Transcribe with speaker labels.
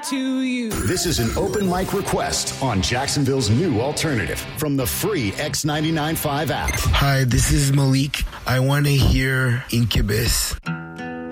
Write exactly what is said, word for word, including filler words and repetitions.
Speaker 1: to you.
Speaker 2: This is an open mic request on Jacksonville's new alternative from the free X ninety-nine point five app.
Speaker 3: Hi, this is Malik. I want to hear Incubus.